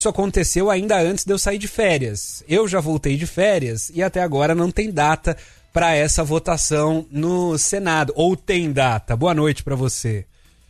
Isso aconteceu ainda antes de eu sair de férias. Eu já voltei de férias e até agora não tem data para essa votação no Senado. Ou tem data? Boa noite para você.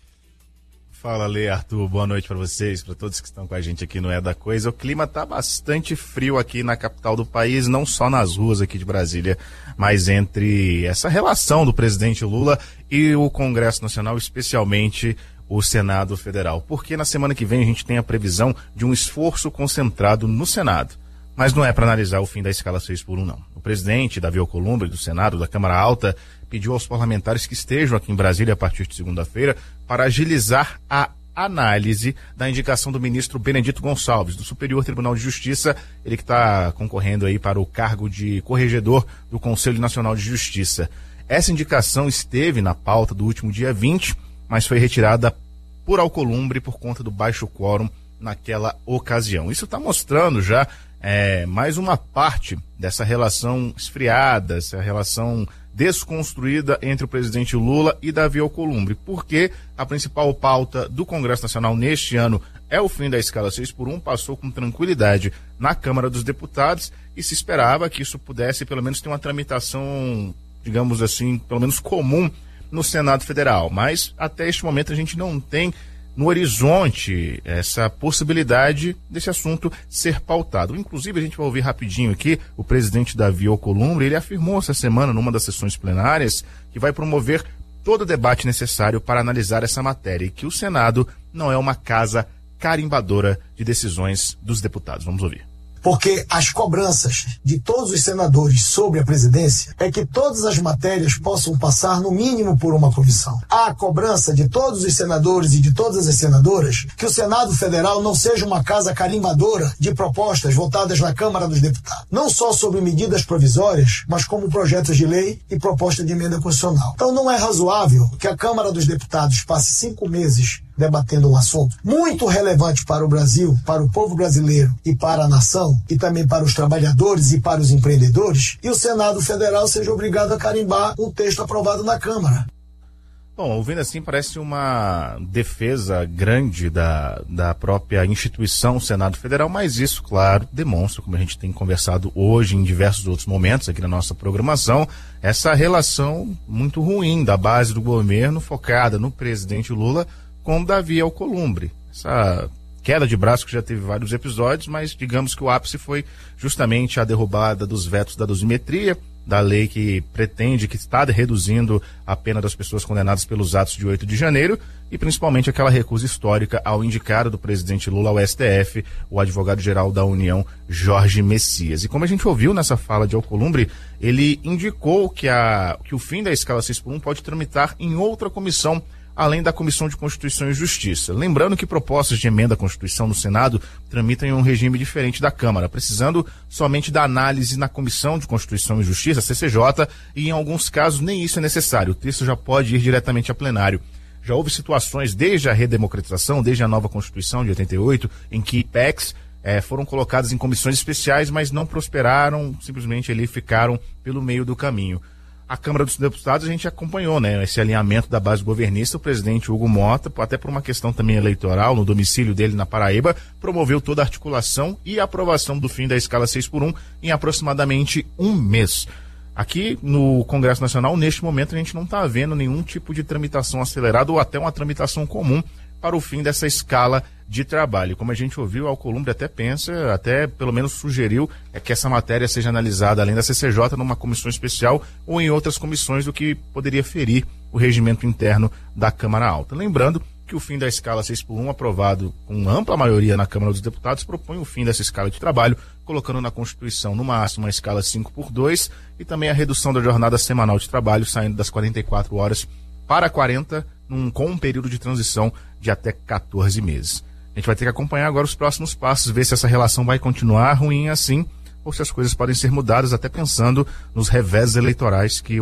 Fala, Lê, Arthur, boa noite para vocês, para todos que estão com a gente aqui no É da Coisa. O clima tá bastante frio aqui na capital do país, não só nas ruas aqui de Brasília, mas entre essa relação do presidente Lula e o Congresso Nacional, especialmente o Senado Federal. Porque na semana que vem a gente tem a previsão de um esforço concentrado no Senado. Mas não é para analisar o fim da escala 6x1, não. O presidente Davi Alcolumbre, do Senado, da Câmara Alta, pediu aos parlamentares que estejam aqui em Brasília a partir de segunda-feira para agilizar a análise da indicação do ministro Benedito Gonçalves, do Superior Tribunal de Justiça, ele que está concorrendo aí para o cargo de corregedor do Conselho Nacional de Justiça. Essa indicação esteve na pauta do último dia 20, mas foi retirada por Alcolumbre por conta do baixo quórum naquela ocasião. Isso está mostrando já mais uma parte dessa relação esfriada, essa relação desconstruída entre o presidente Lula e Davi Alcolumbre, porque a principal pauta do Congresso Nacional neste ano é o fim da escala 6x1, passou com tranquilidade na Câmara dos Deputados e se esperava que isso pudesse pelo menos ter uma tramitação, digamos assim, pelo menos comum no Senado Federal, mas até este momento a gente não tem no horizonte essa possibilidade desse assunto ser pautado. Inclusive, a gente vai ouvir rapidinho aqui o presidente Davi Alcolumbre, ele afirmou essa semana, numa das sessões plenárias, que vai promover todo o debate necessário para analisar essa matéria e que o Senado não é uma casa carimbadora de decisões dos deputados. Vamos ouvir. Porque as cobranças de todos os senadores sobre a presidência é que todas as matérias possam passar no mínimo por uma comissão. Há a cobrança de todos os senadores e de todas as senadoras que o Senado Federal não seja uma casa carimbadora de propostas votadas na Câmara dos Deputados. Não só sobre medidas provisórias, mas como projetos de lei e proposta de emenda constitucional. Então não é razoável que a Câmara dos Deputados passe 5 meses debatendo um assunto muito relevante para o Brasil, para o povo brasileiro e para a nação, e também para os trabalhadores e para os empreendedores, e o Senado Federal seja obrigado a carimbar um texto aprovado na Câmara. Bom, ouvindo assim parece uma defesa grande da própria instituição Senado Federal, mas isso, claro, demonstra, como a gente tem conversado hoje em diversos outros momentos aqui na nossa programação, essa relação muito ruim da base do governo focada no presidente Lula com Davi Alcolumbre. Essa queda de braço que já teve vários episódios, mas digamos que o ápice foi justamente a derrubada dos vetos da dosimetria, da lei que pretende, que está reduzindo a pena das pessoas condenadas pelos atos de 8 de janeiro e principalmente aquela recusa histórica ao indicado do presidente Lula ao STF, o advogado-geral da União, Jorge Messias. E como a gente ouviu nessa fala de Alcolumbre, ele indicou que o fim da escala 6x1 pode tramitar em outra comissão, além da Comissão de Constituição e Justiça. Lembrando que propostas de emenda à Constituição no Senado tramitam em um regime diferente da Câmara, precisando somente da análise na Comissão de Constituição e Justiça, CCJ, e em alguns casos nem isso é necessário, o texto já pode ir diretamente a plenário. Já houve situações desde a redemocratização, desde a nova Constituição de 88, em que PECs foram colocadas em comissões especiais, mas não prosperaram, simplesmente ali ficaram pelo meio do caminho. A Câmara dos Deputados a gente acompanhou, né, esse alinhamento da base governista. O presidente Hugo Mota, até por uma questão também eleitoral, no domicílio dele na Paraíba, promoveu toda a articulação e a aprovação do fim da escala 6x1 em aproximadamente um mês. Aqui no Congresso Nacional, neste momento, a gente não está vendo nenhum tipo de tramitação acelerada ou até uma tramitação comum para o fim dessa escala de trabalho. Como a gente ouviu, Alcolumbre até pensa, até pelo menos sugeriu que essa matéria seja analisada além da CCJ numa comissão especial ou em outras comissões, o que poderia ferir o regimento interno da Câmara Alta. Lembrando que o fim da escala 6x1, aprovado com ampla maioria na Câmara dos Deputados, propõe o fim dessa escala de trabalho, colocando na Constituição no máximo uma escala 5x2 e também a redução da jornada semanal de trabalho, saindo das 44 horas para 40, com um período de transição de até 14 meses. A gente vai ter que acompanhar agora os próximos passos, ver se essa relação vai continuar ruim assim, ou se as coisas podem ser mudadas, até pensando nos reveses eleitorais que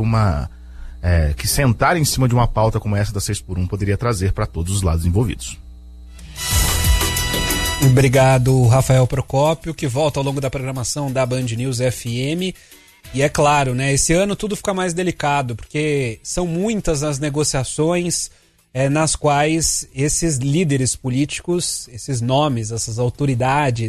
que sentar em cima de uma pauta como essa da 6x1 poderia trazer para todos os lados envolvidos. Obrigado, Rafael Procópio, que volta ao longo da programação da Band News FM. E é claro, né, esse ano tudo fica mais delicado, porque são muitas as negociações, nas quais esses líderes políticos, esses nomes, essas autoridades